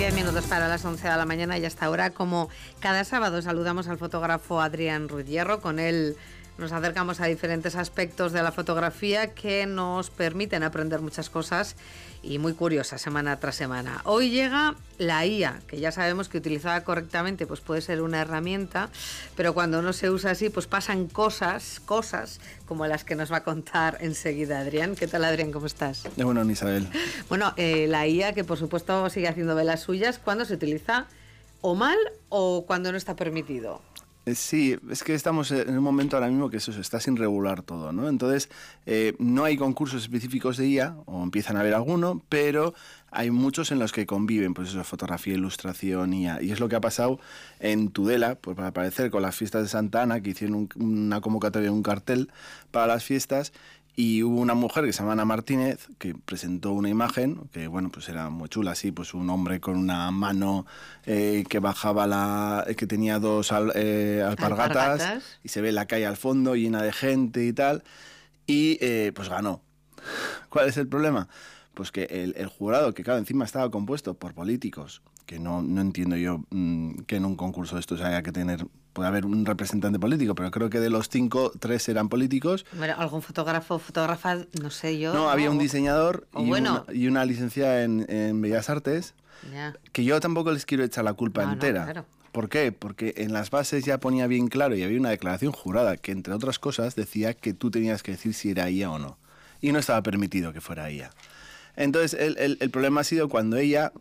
10 minutos para las 11 de la mañana y hasta ahora, como cada sábado, saludamos al fotógrafo Adrián Ruiz Hierro. Con él nos acercamos a diferentes aspectos de la fotografía que nos permiten aprender muchas cosas y muy curiosas semana tras semana. Hoy llega la IA, que ya sabemos que utilizada correctamente pues puede ser una herramienta, pero cuando no se usa así pues pasan cosas como las que nos va a contar enseguida Adrián. ¿Qué tal, Adrián? ¿Cómo estás? Bueno, Isabel. Bueno, la IA, que por supuesto sigue haciendo de las suyas, ¿cuándo se utiliza o mal o cuando no está permitido? Sí, es que estamos en un momento ahora mismo que eso está sin regular todo, ¿no? Entonces, no hay concursos específicos de IA, o empiezan a haber alguno, pero hay muchos en los que conviven, pues eso, fotografía, ilustración, IA. Y es lo que ha pasado en Tudela, pues para aparecer con las fiestas de Santa Ana, que hicieron una convocatoria, un cartel para las fiestas. Y hubo una mujer que se llama Ana Martínez que presentó una imagen que, bueno, pues era muy chula, así, pues un hombre con una mano que bajaba que tenía dos alpargatas y se ve la calle al fondo llena de gente y tal, y pues ganó. ¿Cuál es el problema? Pues que el jurado, que claro, encima estaba compuesto por políticos, que no entiendo yo que en un concurso de estos haya que tener, puede haber un representante político, pero creo que de los 5, 3 eran políticos. Bueno, algún fotógrafa, no sé yo. No, había un diseñador y una licenciada en Bellas Artes, ya. Que yo tampoco les quiero echar la culpa entera. No, claro. ¿Por qué? Porque en las bases ya ponía bien claro y había una declaración jurada que, entre otras cosas, decía que tú tenías que decir si era IA o no. Y no estaba permitido que fuera IA. Entonces, el problema ha sido cuando ella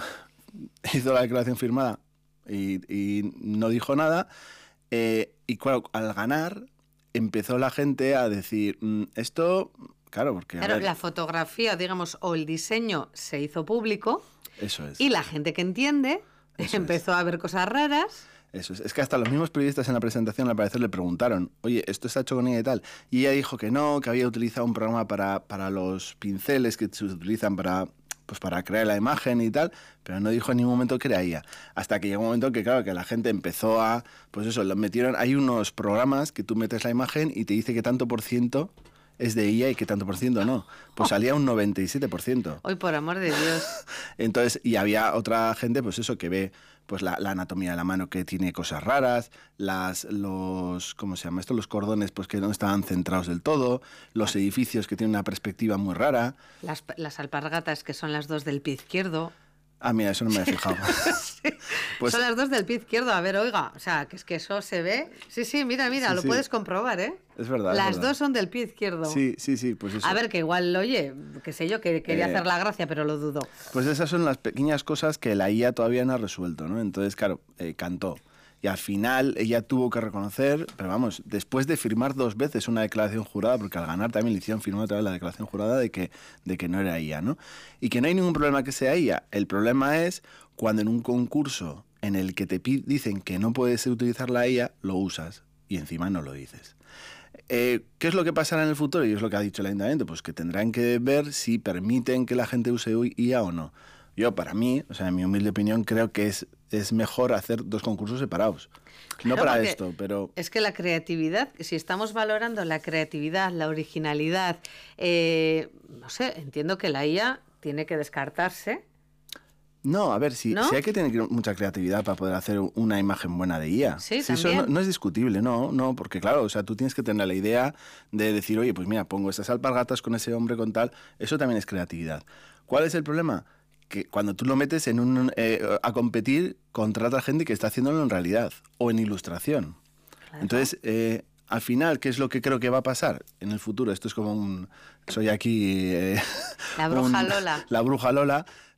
hizo la declaración firmada y no dijo nada, y claro, al ganar empezó la gente a decir, esto, claro, porque... Claro, la fotografía, digamos, o el diseño se hizo público. Eso es. Y la gente que entiende empezó a ver cosas raras. Eso es que hasta los mismos periodistas en la presentación al parecer le preguntaron, oye, ¿esto está hecho con ella y tal? Y ella dijo que no, que había utilizado un programa para los pinceles que se utilizan para crear la imagen y tal, pero no dijo en ningún momento que era ella. Hasta que llegó un momento que, claro, que la gente empezó a, pues eso, lo metieron, hay unos programas que tú metes la imagen y te dice que tanto por ciento es de ella y que tanto por ciento no. Pues salía un 97%. Hoy, por amor de Dios. Entonces, y había otra gente, pues eso, que ve pues la anatomía de la mano que tiene cosas raras, ¿cómo se llama esto? Los cordones pues que no estaban centrados del todo, los edificios que tienen una perspectiva muy rara. Las alpargatas, que son las dos del pie izquierdo. Ah, mira, eso no me he fijado. Sí. Pues, son las dos del pie izquierdo. A ver, oiga, o sea, que es que eso se ve. Sí, mira, sí, lo puedes comprobar, ¿eh? Es verdad. Las dos son del pie izquierdo. Sí, pues eso. A ver, que igual, oye, qué sé yo, que quería hacer la gracia, pero lo dudo. Pues esas son las pequeñas cosas que la IA todavía no ha resuelto, ¿no? Entonces, claro, cantó. Y al final ella tuvo que reconocer, pero vamos, después de firmar 2 veces una declaración jurada, porque al ganar también le hicieron firmar otra vez la declaración jurada de que no era ella, ¿no? Y que no hay ningún problema que sea ella. El problema es cuando en un concurso en el que te dicen que no puedes utilizar la IA, lo usas y encima no lo dices. ¿Qué es lo que pasará en el futuro? Y es lo que ha dicho el ayuntamiento, pues que tendrán que ver si permiten que la gente use IA o no. Yo, para mí, o sea, en mi humilde opinión, creo que es mejor hacer 2 concursos separados. Claro, no para esto, pero... Es que la creatividad, si estamos valorando la creatividad, la originalidad, no sé, entiendo que la IA tiene que descartarse. No, a ver, si hay que tener mucha creatividad para poder hacer una imagen buena de IA. Sí, eso no es discutible, no, porque claro, o sea, tú tienes que tener la idea de decir, oye, pues mira, pongo estas alpargatas con ese hombre con tal, eso también es creatividad. ¿Cuál es el problema? Que cuando tú lo metes a competir contra otra gente que está haciéndolo en realidad o en ilustración. Claro. Entonces, al final, ¿qué es lo que creo que va a pasar en el futuro? Esto es como soy aquí... la bruja Lola. La bruja Lola.